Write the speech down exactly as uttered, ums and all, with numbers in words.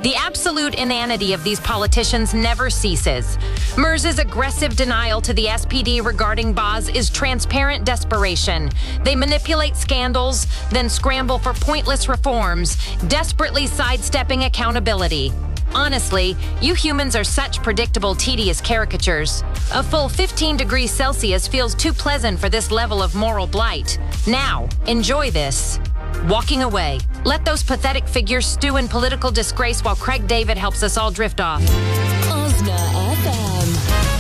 The absolute inanity of these politicians never ceases. Merz's aggressive denial to the S P D regarding Boz is transparent desperation. They manipulate scandals, then scramble for pointless reforms, desperately sidestepping accountability. Honestly, you humans are such predictable, tedious caricatures. A full fifteen degrees Celsius feels too pleasant for this level of moral blight. Now, enjoy this. Walking away. Let those pathetic figures stew in political disgrace while Craig David helps us all drift off. Osna